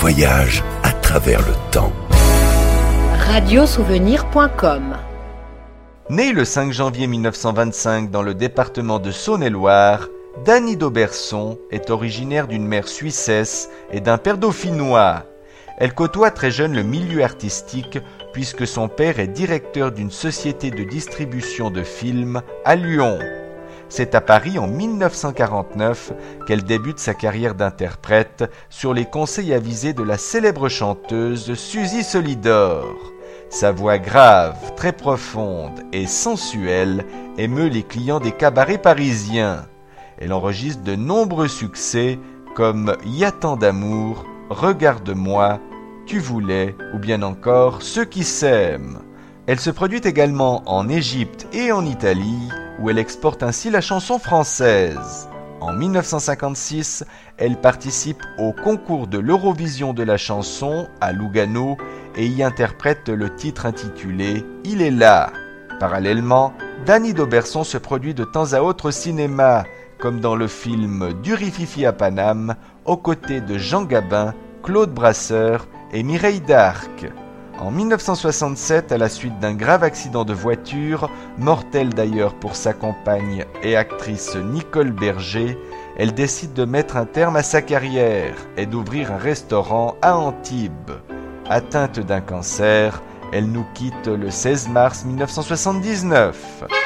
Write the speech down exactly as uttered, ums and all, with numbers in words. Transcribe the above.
voyage à travers le temps. radiosouvenir point com. Né le cinq janvier mille neuf cent vingt-cinq dans le département de Saône-et-Loire, Dany d'Auberson est originaire d'une mère suissesse et d'un père dauphinois. Elle côtoie très jeune le milieu artistique puisque son père est directeur d'une société de distribution de films à Lyon. C'est à Paris en mille neuf cent quarante-neuf qu'elle débute sa carrière d'interprète sur les conseils avisés de la célèbre chanteuse Suzy Solidor. Sa voix grave, très profonde et sensuelle émeut les clients des cabarets parisiens. Elle enregistre de nombreux succès comme Y a tant d'amour, Regarde-moi, Tu voulais ou bien encore Ceux qui s'aiment. Elle se produit également en Égypte et en Italie où elle exporte ainsi la chanson française. En mille neuf cent cinquante-six, elle participe au concours de l'Eurovision de la chanson à Lugano et y interprète le titre intitulé « Il est là ». Parallèlement, Dany d'Auberson se produit de temps à autre au cinéma, comme dans le film « Du Rififi à Paname » aux côtés de Jean Gabin, Claude Brasseur et Mireille d'Arc. En mille neuf cent soixante-sept, à la suite d'un grave accident de voiture, mortel d'ailleurs pour sa compagne et actrice Nicole Berger, elle décide de mettre un terme à sa carrière et d'ouvrir un restaurant à Antibes. Atteinte d'un cancer, elle nous quitte le seize mars mille neuf cent soixante-dix-neuf.